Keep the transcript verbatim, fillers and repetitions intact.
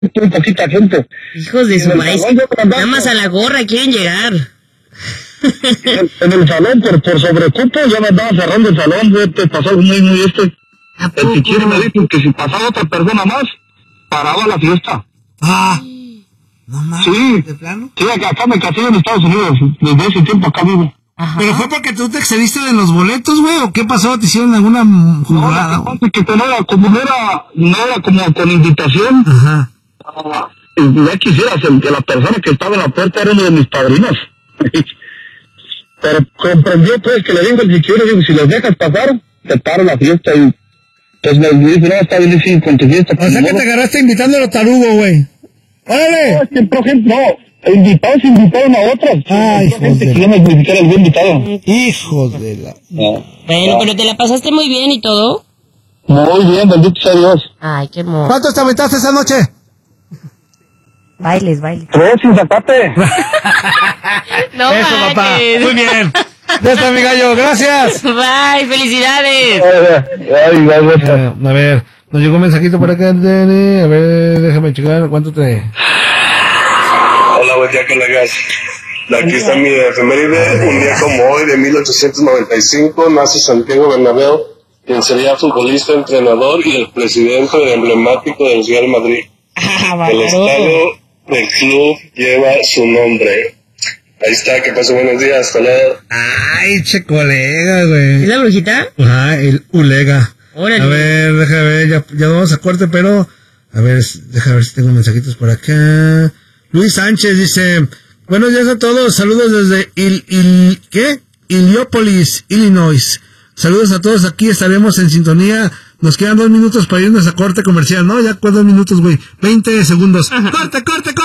muy poquita gente. Hijos de su maíz, nada más a la gorra quieren llegar. En, en el salón, por, por sobrecupo, ya me andaba cerrando el salón, güey, te pasó algo muy, muy este. El Chichiri me dijo que si pasaba otra persona más, paraba la fiesta. Ah, no mames, sí, ¿de plano? Sí, acá, acá me casé en Estados Unidos, desde ese tiempo acá vivo. Ajá. ¿Pero fue porque tú te excediste de los boletos, güey? ¿O qué pasó? ¿Te hicieron alguna jugada? No, no, que no era, como no era, no era como con invitación. Ajá. Uh, ya quisieras que la persona que estaba en la puerta era uno de mis padrinos. Pero comprendió pues que le dijo el Chichiri, dijo, si los dejas pasar, te paro la fiesta. Y pues me dijo, no, está bien, sí, con tu fiesta. O sea que te agarraste invitando a los tarugos, güey. ¡Órale! No, es que, por ejemplo, no, invitados invitaron a otros. Ay, hijos gente de que yo me ni siquiera los había invitado. Hijos de la... No. Bueno, pero te la pasaste muy bien y todo. Muy bien, bendito sea Dios. Ay, qué mono. ¿Cuántos te aventaste esa noche? Bailes, bailes. Tres sin zacate. No Eso, papá. manches. Muy bien. Ya está, mi gallo. Gracias. Bye, felicidades. Ay, ay, ay, Eh, a ver, nos llegó un mensajito por acá, Dani. A ver, déjame checar. ¿Cuánto te...? Hola, buen día, colegas. Aquí está mi efeméride. Un día como hoy, de mil ochocientos noventa y cinco, nace Santiago Bernabéu, quien sería futbolista, entrenador y el presidente emblemático del Real Madrid. Ah, El bárbaro. estadio del club lleva su nombre. Ahí está, que pase buenos días, hasta luego. Ay, che colega, güey. ¿Es la brujita? Ajá, el Ulega. Órale. A ver, déjame ver, ya, ya vamos a corte, pero... A ver, déjame ver si tengo mensajitos por acá. Luis Sánchez dice... Buenos días a todos, saludos desde Il, Il, ¿qué? Heliópolis, Illinois. Saludos a todos, aquí estaremos en sintonía. Nos quedan dos minutos para irnos a corte comercial, ¿no? Ya dos minutos, güey. veinte segundos. Corte, corte, corte.